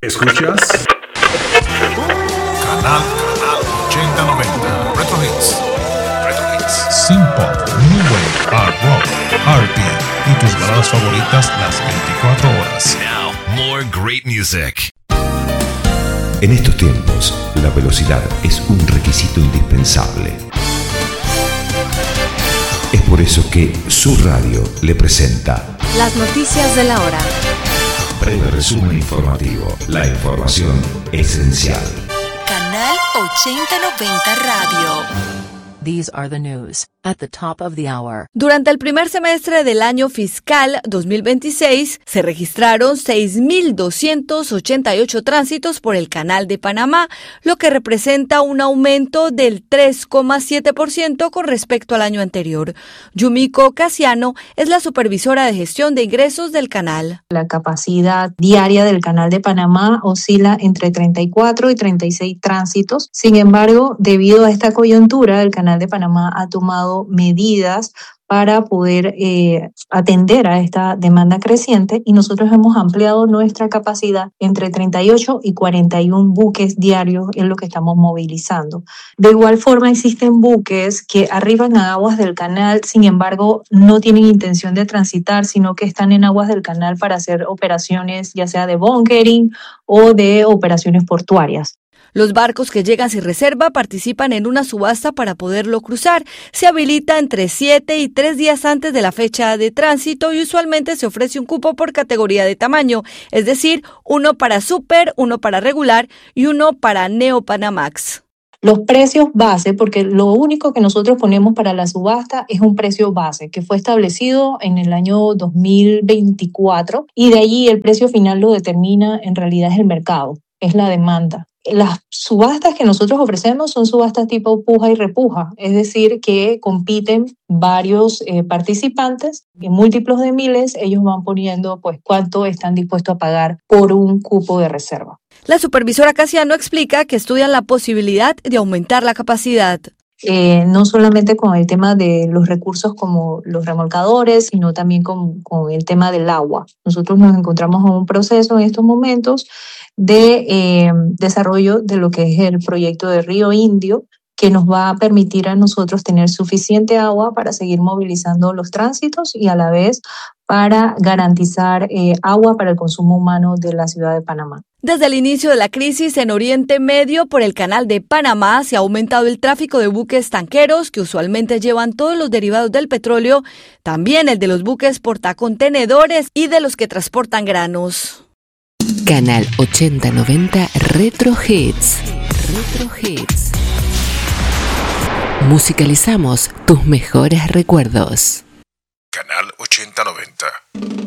¿Escuchas? Canal 8090 Retro Hits. Synth-pop, New Wave, Art Rock, R&B y tus baladas favoritas las 24 horas. Now, more great music. En estos tiempos, la velocidad es un requisito indispensable. Es por eso que Su Radio le presenta las noticias de la hora. Breve resumen informativo. La información esencial. Canal 8090 Radio. These are the news at the top of the hour. Durante el primer semestre del año fiscal 2026, se registraron 6.288 tránsitos por el Canal de Panamá, lo que representa un aumento del 3,7% con respecto al año anterior. Yumiko Casiano es la supervisora de gestión de ingresos del canal. La capacidad diaria del Canal de Panamá oscila entre 34 y 36 tránsitos. Sin embargo, debido a esta coyuntura, el Canal de Panamá ha tomado medidas para poder atender a esta demanda creciente y nosotros hemos ampliado nuestra capacidad entre 38 y 41 buques diarios en lo que estamos movilizando. De igual forma existen buques que arriban a aguas del canal, sin embargo no tienen intención de transitar, sino que están en aguas del canal para hacer operaciones ya sea de bunkering o de operaciones portuarias. Los barcos que llegan sin reserva participan en una subasta para poderlo cruzar. Se habilita entre 7 y 3 días antes de la fecha de tránsito y usualmente se ofrece un cupo por categoría de tamaño, es decir, uno para Super, uno para regular y uno para Neo Panamax. Los precios base, porque lo único que nosotros ponemos para la subasta es un precio base que fue establecido en el año 2024 y de allí el precio final lo determina en realidad es el mercado, es la demanda. Las subastas que nosotros ofrecemos son subastas tipo puja y repuja, es decir, que compiten varios participantes en múltiplos de miles, ellos van poniendo pues cuánto están dispuestos a pagar por un cupo de reserva. La supervisora Casiano explica que estudian la posibilidad de aumentar la capacidad. No solamente con el tema de los recursos como los remolcadores, sino también con el tema del agua. Nosotros nos encontramos en un proceso en estos momentos de desarrollo de lo que es el proyecto de Río Indio, que nos va a permitir a nosotros tener suficiente agua para seguir movilizando los tránsitos y a la vez para garantizar agua para el consumo humano de la ciudad de Panamá. Desde el inicio de la crisis en Oriente Medio por el Canal de Panamá se ha aumentado el tráfico de buques tanqueros que usualmente llevan todos los derivados del petróleo, también el de los buques portacontenedores y de los que transportan granos. Canal 8090 Retro Hits. Retro Hits. Musicalizamos tus mejores recuerdos. Canal 8090.